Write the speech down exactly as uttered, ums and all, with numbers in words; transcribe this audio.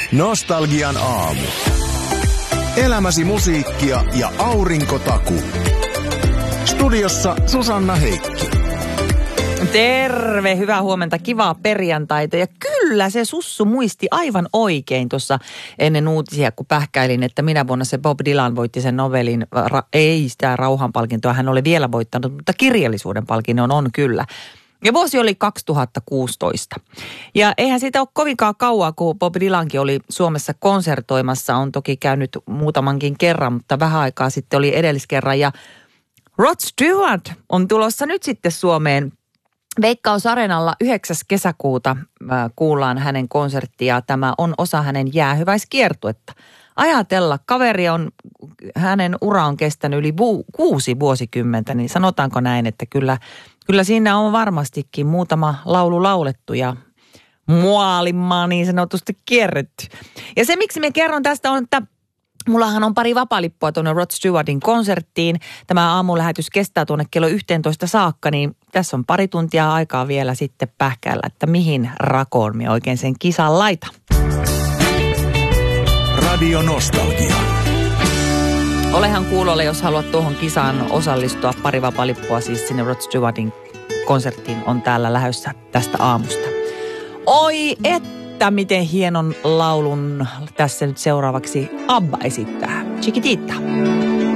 Nostalgian aamu. Elämäsi musiikkia ja aurinkotakuu. Studiossa Susanna Heikki. Terve, hyvää huomenta, kivaa perjantaita. Ja kyllä se Sussu muisti aivan oikein tuossa ennen uutisia, kun pähkäilin, että minä vuonna se Bob Dylan voitti sen novelin, ra- ei sitä rauhanpalkintoa, hän oli vielä voittanut, mutta kirjallisuuden palkinnon on kyllä. Ja vuosi oli kaksituhattakuusitoista. Ja eihän siitä ole kovinkaan kauaa, kun Bob Dylankin oli Suomessa konsertoimassa. On toki käynyt muutamankin kerran, mutta vähän aikaa sitten oli edelliskerran. Ja Rod Stewart on tulossa nyt sitten Suomeen. Veikkaus Areenalla yhdeksäs kesäkuuta kuullaan hänen konserttia. Tämä on osa hänen jäähyväiskiertuetta. Ajatella, kaveri on, hänen ura on kestänyt yli vu, kuusi vuosikymmentä, niin sanotaanko näin, että kyllä, kyllä siinä on varmastikin muutama laulu laulettu ja muaalimaa niin sanotusti kierretty. Ja se, miksi me kerron tästä on, että mullahan on pari vapaalippua tuonne Rod Stewartin konserttiin. Tämä aamulähetys kestää tuonne kello yhteentoista saakka, niin tässä on pari tuntia aikaa vielä sitten pähkäillä, että mihin rakoon me oikein sen kisan laita. Radio Nostalgia. Olehan kuulolle, jos haluat tuohon kisaan osallistua. Pari vapaalippua siis sinne Rod Stewartin konserttiin on täällä lähdössä tästä aamusta. Oi että miten hienon laulun tässä nyt seuraavaksi ABBA esittää. Chiquitita.